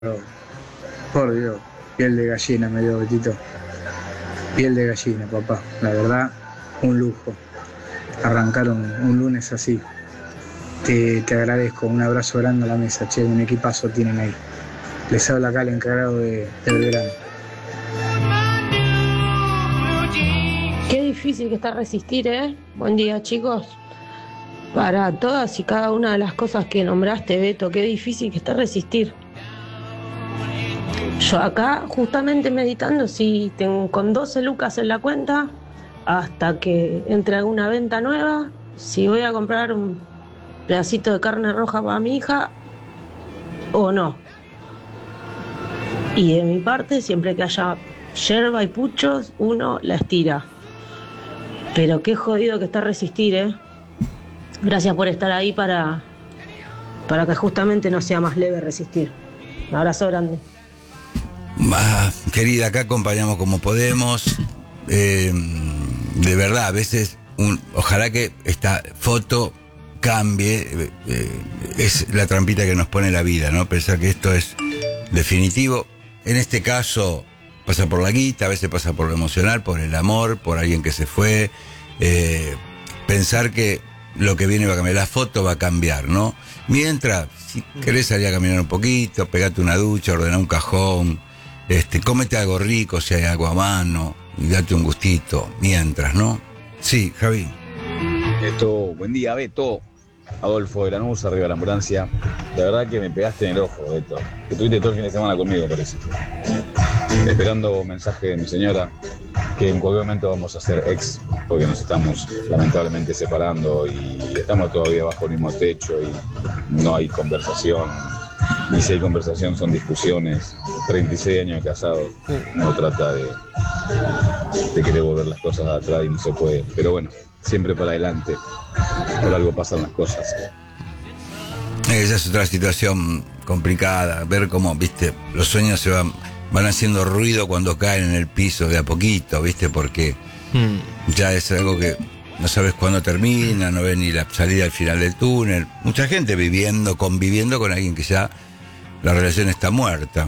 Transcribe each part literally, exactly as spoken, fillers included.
Por Dios, piel de gallina me dio Betito. Piel de gallina, papá. La verdad, un lujo. Arrancaron un lunes así. Te, te agradezco. Un abrazo grande a la mesa. Che, un equipazo tienen ahí. Les habla acá el encargado de, de Belgrano. Qué difícil que está resistir, ¿eh? Buen día, chicos. Para todas y cada una de las cosas que nombraste, Beto, qué difícil que está resistir. Yo acá, justamente meditando, si tengo con doce lucas en la cuenta, hasta que entre alguna venta nueva, si voy a comprar un pedacito de carne roja para mi hija o no. Y de mi parte, siempre que haya yerba y puchos, uno la estira. Pero qué jodido que está resistir, ¿eh? Gracias por estar ahí para, para que justamente no sea más leve resistir. Un abrazo grande. Ah, querida, acá acompañamos como podemos. Eh, de verdad, a veces, un, ojalá que esta foto cambie. Eh, eh, es la trampita que nos pone la vida, ¿no? Pensar que esto es definitivo. En este caso, pasa por la guita, a veces pasa por lo emocional, por el amor, por alguien que se fue. Eh, pensar que lo que viene va a cambiar, la foto va a cambiar, ¿no? Mientras, si querés salir a caminar un poquito, pegate una ducha, ordenar un cajón, este, cómete algo rico si hay algo a mano y date un gustito, mientras, ¿no? Sí, Javi. Beto, buen día, Beto. Adolfo de Lanús, arriba de la ambulancia. La verdad que me pegaste en el ojo, Beto. Que estuviste todo el fin de semana conmigo, parece. Esperando mensaje de mi señora, que en cualquier momento vamos a ser ex, porque nos estamos lamentablemente separando y estamos todavía bajo el mismo techo y no hay conversación. Y si hay conversación son discusiones. treinta y seis años de casado, uno trata de, de querer volver las cosas atrás y no se puede. Pero bueno, siempre para adelante. Por algo pasan las cosas. Esa es otra situación complicada, ver cómo, viste, los sueños se van, van haciendo ruido cuando caen en el piso de a poquito, viste, porque mm. ya es algo que no sabes cuándo termina, no ves ni la salida al final del túnel. Mucha gente viviendo, conviviendo con alguien que ya la relación está muerta.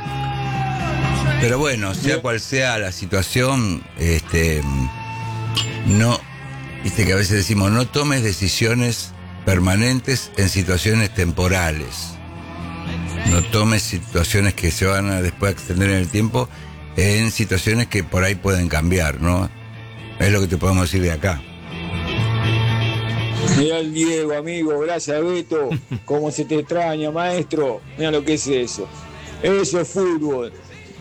Pero bueno, sea cual sea la situación, este, no, viste que a veces decimos, no tomes decisiones permanentes en situaciones temporales. No tomes situaciones que se van a después extender en el tiempo en situaciones que por ahí pueden cambiar, ¿no? Es lo que te podemos decir de acá. Mirá el Diego, amigo, gracias, Beto. Cómo se te extraña, maestro. Mira lo que es eso. Eso es fútbol.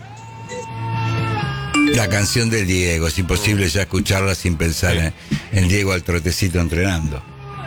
La canción del Diego, es imposible ya escucharla sin pensar en, en Diego al trotecito entrenando.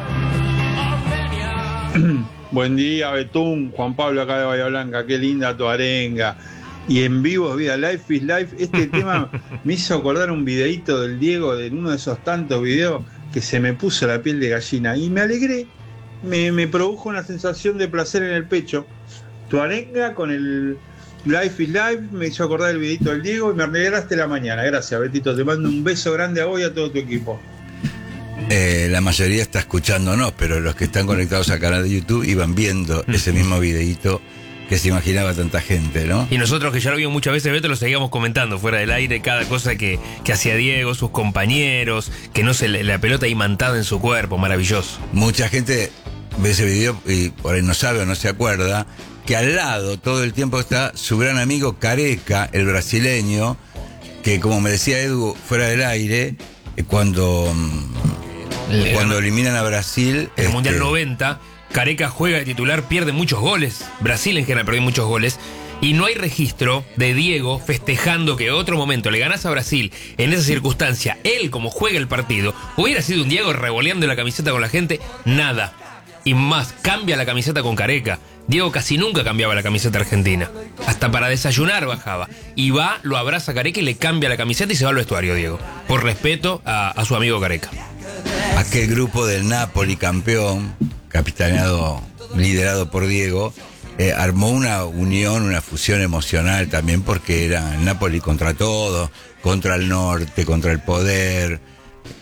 Buen día, Betún, Juan Pablo acá de Bahía Blanca, qué linda tu arenga. Y en vivo, vida, Life is Life. Este tema me hizo acordar un videíto del Diego, de uno de esos tantos videos que se me puso la piel de gallina. Y me alegré, me, me produjo una sensación de placer en el pecho. Tu arenga con el Life is Life me hizo acordar el videíto del Diego y me alegraste la mañana. Gracias, Betito, te mando un beso grande a vos y a todo tu equipo. Eh, la mayoría está escuchándonos, pero los que están conectados al canal de YouTube iban viendo ese mismo videíto que se imaginaba tanta gente, ¿no? Y nosotros, que ya lo vimos muchas veces, Beto, lo seguíamos comentando fuera del aire, cada cosa que, que hacía Diego, sus compañeros, que no se la pelota imantada en su cuerpo, maravilloso. Mucha gente ve ese video y por ahí no sabe o no se acuerda que al lado todo el tiempo está su gran amigo Careca, el brasileño, que como me decía Edu fuera del aire, cuando... Le Cuando ganó, eliminan a Brasil... En el este... Mundial noventa, Careca juega de titular, pierde muchos goles. Brasil en general perdió muchos goles. Y no hay registro de Diego festejando que otro momento le ganás a Brasil en esa circunstancia. Él, como juega el partido, hubiera sido un Diego revoleando la camiseta con la gente. Nada. Y más, cambia la camiseta con Careca. Diego casi nunca cambiaba la camiseta argentina. Hasta para desayunar bajaba. Y va, lo abraza a Careca y le cambia la camiseta y se va al vestuario, Diego. Por respeto a, a su amigo Careca. Aquel grupo del Napoli campeón, capitaneado, liderado por Diego, eh, armó una unión, una fusión emocional también, porque era el Napoli contra todo, contra el norte, contra el poder,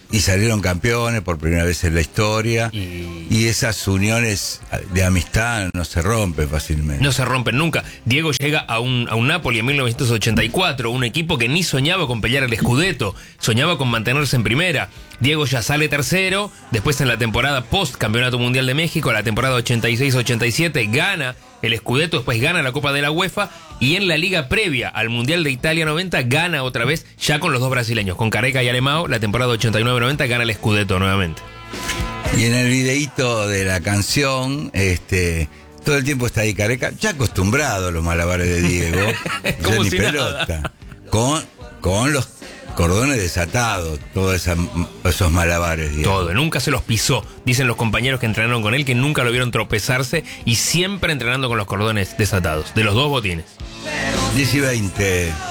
y salieron campeones por primera vez en la historia. Y, y esas uniones de amistad no se rompen fácilmente. No se rompen nunca. Diego llega a un, a un Napoli en mil novecientos ochenta y cuatro, un equipo que ni soñaba con pelear el Scudetto, soñaba con mantenerse en primera. Diego ya sale tercero, después en la temporada post Campeonato Mundial de México, la temporada ochenta y seis ochenta y siete, gana el Scudetto, después gana la Copa de la UEFA, y en la liga previa al Mundial de Italia noventa gana otra vez, ya con los dos brasileños, con Careca y Alemão, la temporada ochenta y nueve noventa gana el Scudetto nuevamente. Y en el videíto de la canción, este, todo el tiempo está ahí Careca, ya acostumbrado a los malabares de Diego, Como ni si pelota, nada. con, con los cordones desatados, todos esa, esos malabares, Diego. Todo, nunca se los pisó. Dicen los compañeros que entrenaron con él que nunca lo vieron tropezarse y siempre entrenando con los cordones desatados, de los dos botines. diez y veinte.